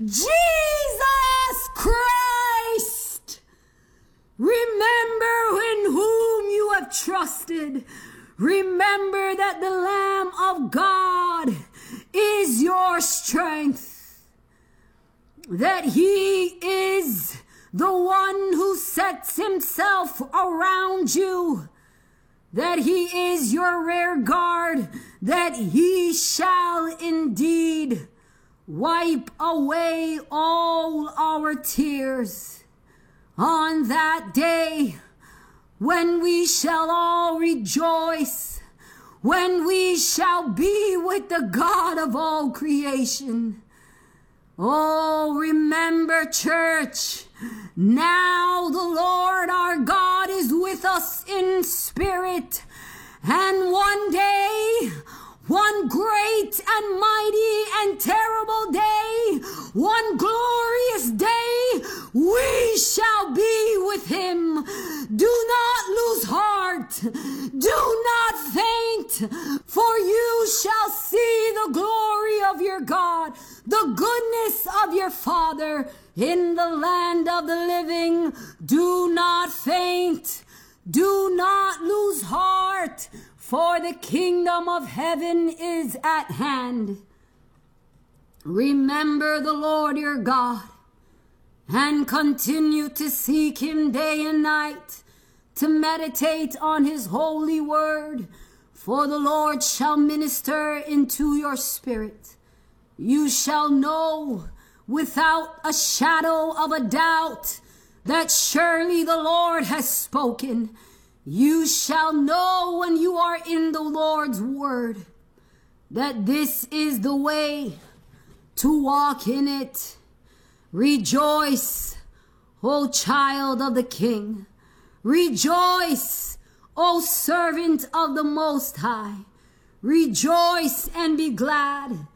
Jesus Christ. Remember in whom you have trusted. Remember that the Lamb of God is your strength. That he is the one who sets himself around you. That he is your rear guard. That he shall indeed wipe away all our tears. On that day, when we shall all rejoice, when we shall be with the God of all creation. Oh, remember, church, now the Lord our God is with us in spirit, and one day, one great and mighty and terrible day, one glorious day, we shall be with him. Do not lose heart. Do not faint, for you shall see the glory of your God, the goodness of your Father in the land of the living. Do not faint. Do not lose heart, for the kingdom of heaven is at hand. Remember the Lord your God, and continue to seek him day and night, to meditate on his holy word, for the Lord shall minister into your spirit. You shall know without a shadow of a doubt that surely the Lord has spoken. You shall know when you are in the Lord's word that this is the way to walk in it. Rejoice, O child of the King. Rejoice, O servant of the Most High. Rejoice and be glad.